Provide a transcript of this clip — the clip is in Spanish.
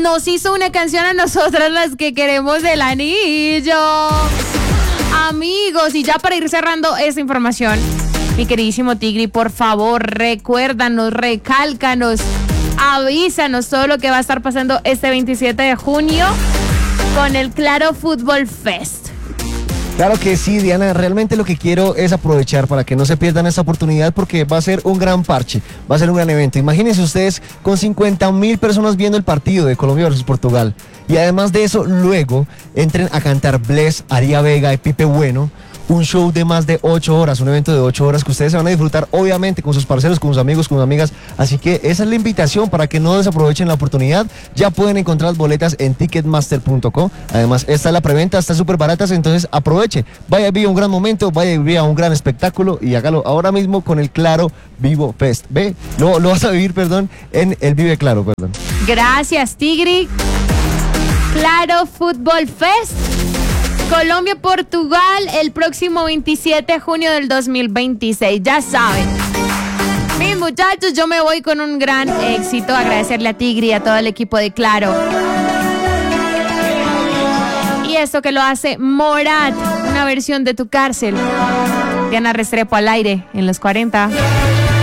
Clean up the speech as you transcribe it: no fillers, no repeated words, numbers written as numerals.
nos hizo una canción a nosotras las que queremos el anillo. Amigos, y ya para ir cerrando esta información, mi queridísimo Tigri, por favor, recuérdanos, recálcanos, avísanos todo lo que va a estar pasando este 27 de junio con el Claro Fútbol Fest. Claro que sí, Diana, realmente lo que quiero es aprovechar para que no se pierdan esta oportunidad porque va a ser un gran parche, va a ser un gran evento. Imagínense ustedes con 50,000 personas viendo el partido de Colombia versus Portugal. Y además de eso, luego entren a cantar Bless, Aria Vega y Pipe Bueno. Un show de más de 8 horas, un evento de 8 horas que ustedes se van a disfrutar obviamente con sus parceros, con sus amigos, con sus amigas. Así que esa es la invitación para que no desaprovechen la oportunidad. Ya pueden encontrar las boletas en ticketmaster.com. Además, esta es la preventa, está súper baratas, entonces aproveche. Vaya a vivir un gran momento, vaya a vivir un gran espectáculo y hágalo ahora mismo con el Claro Vivo Fest. Ve, lo vas a vivir, en el Vive Claro, Gracias, Tigri. Claro Fútbol Fest. Colombia-Portugal el próximo 27 de junio del 2026. Ya saben. Mis muchachos, yo me voy con un gran éxito. Agradecerle a Tigri y a todo el equipo de Claro. Y esto que lo hace Morat, una versión de Tu Cárcel. Diana Restrepo al aire en los 40.